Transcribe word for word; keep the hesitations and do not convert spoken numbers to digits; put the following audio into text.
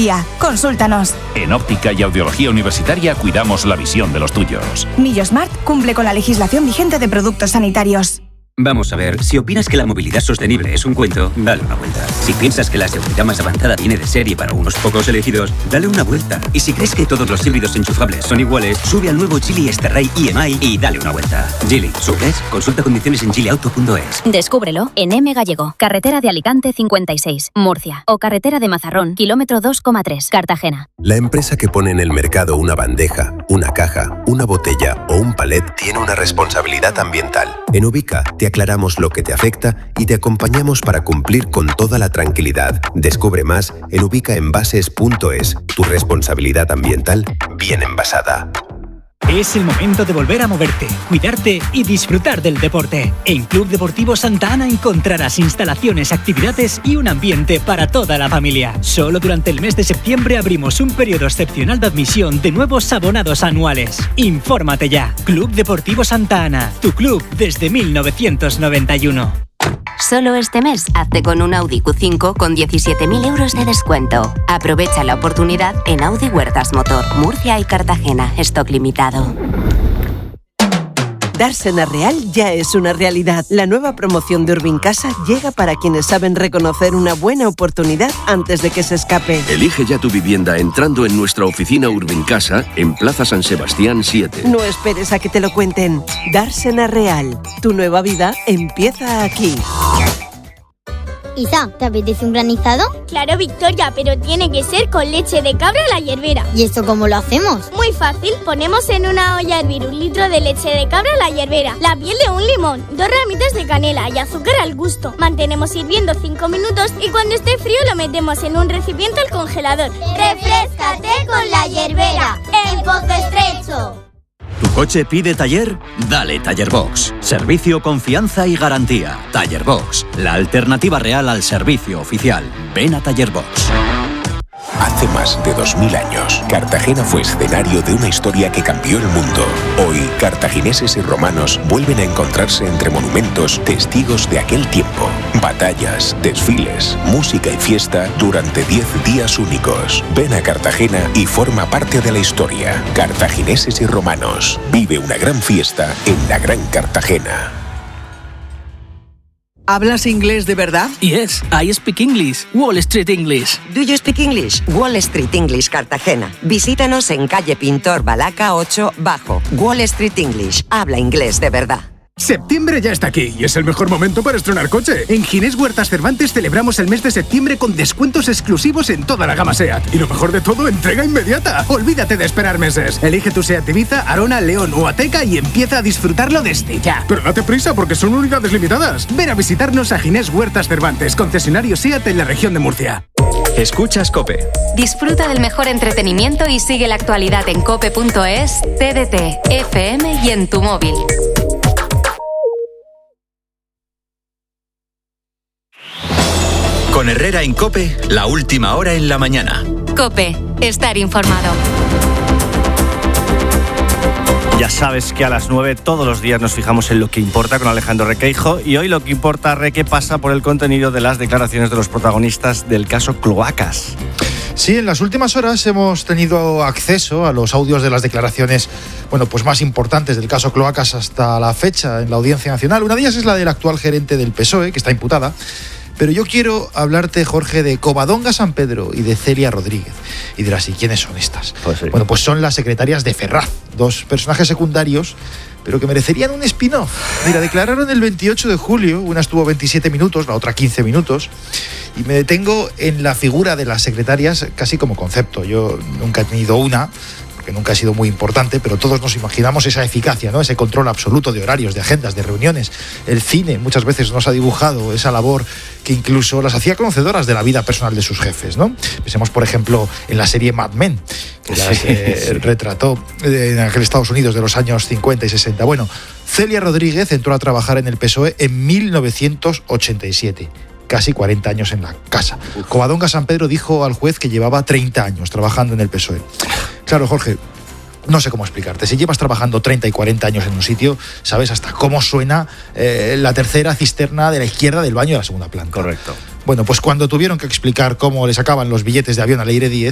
miopía. Consúltanos. En Óptica y Audiología Universitaria cuidamos la visión de los tuyos. Millo Smart cumple con la legislación vigente de productos sanitarios. Vamos a ver, si opinas que la movilidad sostenible es un cuento, dale una vuelta. Si piensas que la seguridad más avanzada viene de serie para unos pocos elegidos, dale una vuelta. Y si crees que todos los híbridos enchufables son iguales, sube al nuevo Geely Esterray I M I y dale una vuelta. Geely, ¿subes? Consulta condiciones en geely auto punto es. Descúbrelo en M Gallego, carretera de Alicante cincuenta y seis, Murcia, o carretera de Mazarrón, kilómetro dos coma tres, Cartagena. La empresa que pone en el mercado una bandeja, una caja, una botella o un palet tiene una responsabilidad ambiental. En Ubica te aclaramos lo que te afecta y te acompañamos para cumplir con toda la tranquilidad. Descubre más en ubica envases punto es. Tu responsabilidad ambiental bien envasada. Es el momento de volver a moverte, cuidarte y disfrutar del deporte. En Club Deportivo Santa Ana encontrarás instalaciones, actividades y un ambiente para toda la familia. Solo durante el mes de septiembre abrimos un periodo excepcional de admisión de nuevos abonados anuales. Infórmate ya. Club Deportivo Santa Ana, tu club desde mil novecientos noventa y uno. Solo este mes, hazte con un Audi Q cinco con diecisiete mil euros de descuento. Aprovecha la oportunidad en Audi Huertas Motor, Murcia y Cartagena. Stock limitado. Dársena Real ya es una realidad. La nueva promoción de Urbincasa llega para quienes saben reconocer una buena oportunidad antes de que se escape. Elige ya tu vivienda entrando en nuestra oficina Urbincasa en Plaza San Sebastián siete. No esperes a que te lo cuenten. Dársena Real. Tu nueva vida empieza aquí. Isa, ¿te apetece un granizado? Claro, Victoria, pero tiene que ser con leche de cabra a la hierbera. ¿Y esto cómo lo hacemos? Muy fácil, ponemos en una olla a hervir un litro de leche de cabra a la hierbera, la piel de un limón, dos ramitas de canela y azúcar al gusto. Mantenemos hirviendo cinco minutos y cuando esté frío lo metemos en un recipiente al congelador. ¡Refréscate con la hierbera! ¡En Pozo Estrecho! ¿Tu coche pide taller? Dale Taller Box. Servicio, confianza y garantía. Taller Box, la alternativa real al servicio oficial. Ven a Taller Box. Hace más de dos mil años, Cartagena fue escenario de una historia que cambió el mundo. Hoy, cartagineses y romanos vuelven a encontrarse entre monumentos, testigos de aquel tiempo. Batallas, desfiles, música y fiesta durante diez días únicos. Ven a Cartagena y forma parte de la historia. Cartagineses y romanos. Vive una gran fiesta en la Gran Cartagena. ¿Hablas inglés de verdad? Yes, I speak English. Wall Street English. Do you speak English? Wall Street English Cartagena. Visítanos en calle Pintor Balaca ocho Bajo. Wall Street English. Habla inglés de verdad. Septiembre ya está aquí y es el mejor momento para estrenar coche. En Ginés Huertas Cervantes celebramos el mes de septiembre con descuentos exclusivos en toda la gama SEAT. Y lo mejor de todo, entrega inmediata. Olvídate de esperar meses. Elige tu SEAT Ibiza, Arona, León o Ateca y empieza a disfrutarlo desde ya. Pero date prisa porque son unidades limitadas. Ven a visitarnos a Ginés Huertas Cervantes, concesionario SEAT en la región de Murcia. Escuchas COPE. Disfruta del mejor entretenimiento y sigue la actualidad en cope punto es, T D T, F M y en tu móvil. Con Herrera en COPE, la última hora en la mañana. COPE, estar informado. Ya sabes que a las nueve todos los días nos fijamos en lo que importa con Alejandro Requeijo y hoy lo que importa, Reque, pasa por el contenido de las declaraciones de los protagonistas del caso Cloacas. Sí, en las últimas horas hemos tenido acceso a los audios de las declaraciones, bueno, pues más importantes del caso Cloacas hasta la fecha en la Audiencia Nacional. Una de ellas es la del actual gerente del P S O E, que está imputada. Pero yo quiero hablarte, Jorge, de Covadonga San Pedro y de Celia Rodríguez. Y dirás, ¿y quiénes son estas? Pues sí. Bueno, pues son las secretarias de Ferraz, dos personajes secundarios, pero que merecerían un spin-off. Mira, declararon el veintiocho de julio, una estuvo veintisiete minutos, la otra quince minutos, y me detengo en la figura de las secretarias casi como concepto. Yo nunca he tenido una, que nunca ha sido muy importante, pero todos nos imaginamos esa eficacia, ¿no? Ese control absoluto de horarios, de agendas, de reuniones. El cine muchas veces nos ha dibujado esa labor que incluso las hacía conocedoras de la vida personal de sus jefes, ¿no? Pensemos, por ejemplo, en la serie Mad Men, que las sí, eh, sí. retrató en aquel Estados Unidos de los años cincuenta y sesenta. Bueno, Celia Rodríguez entró a trabajar en el P S O E en mil novecientos ochenta y siete. Casi cuarenta años en la casa. Uf. Covadonga San Pedro dijo al juez que llevaba treinta años trabajando en el P S O E. Claro, Jorge, no sé cómo explicarte. Si llevas trabajando treinta y cuarenta años en un sitio, sabes hasta cómo suena eh, la tercera cisterna de la izquierda del baño de la segunda planta. Correcto. Bueno, pues cuando tuvieron que explicar cómo le sacaban los billetes de avión al Aire diez,